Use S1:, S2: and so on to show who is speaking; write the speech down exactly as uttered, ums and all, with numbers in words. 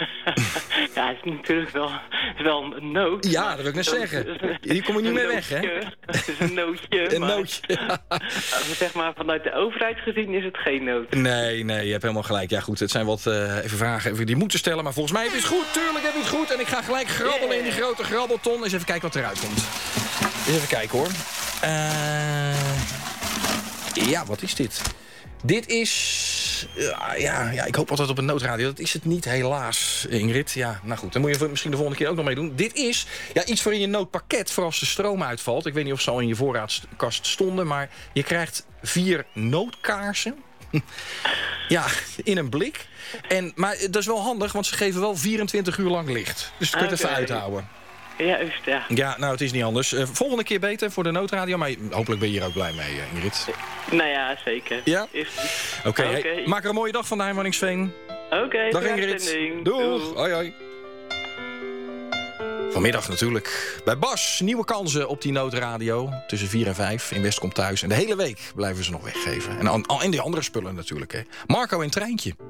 S1: Ja, het is natuurlijk wel, het is wel een noot.
S2: Ja, dat wil ik net zeggen. Hier kom je niet mee weg, hè?
S1: Het is een nootje.
S2: Een
S1: maar,
S2: nootje. Ja.
S1: Zeg maar, vanuit de overheid gezien is het geen noot.
S2: Nee, nee, je hebt helemaal gelijk. Ja, goed, het zijn wat uh, even vragen even die moeten stellen. Maar volgens mij heb je het goed. Tuurlijk heb je het goed. En ik ga gelijk grabbelen yeah. in die grote grabbelton. Eens even kijken wat eruit komt. Eens even kijken, hoor. Uh, ja, wat is dit? Dit is... Ja, ja, ja, ik hoop altijd op een noodradio. Dat is het niet, helaas, Ingrid. Ja, nou goed, dan moet je misschien de volgende keer ook nog mee doen. Dit is ja, iets voor in je noodpakket voor als de stroom uitvalt. Ik weet niet of ze al in je voorraadkast stonden, maar je krijgt vier noodkaarsen. Ja, in een blik. En, maar dat is wel handig, want ze geven wel vierentwintig uur lang licht. Dus dat kun je het even uithouden.
S1: Juist, ja.
S2: Ja, nou, het is niet anders. Uh, volgende keer beter voor de noodradio, maar hopelijk ben je hier ook blij mee, uh, Ingrid.
S1: Nou ja, zeker.
S2: Ja? Oké, okay, okay. hey, maak er een mooie dag van, Hermanningsveen.
S1: Oké, okay,
S2: dag Ingrid. Doeg. Doeg. Hoi, hoi. Vanmiddag natuurlijk bij Bas. Nieuwe kansen op die noodradio. Tussen vier en vijf in West komt thuis. En de hele week blijven ze nog weggeven. En, en die andere spullen natuurlijk, hè. Marco en Treintje.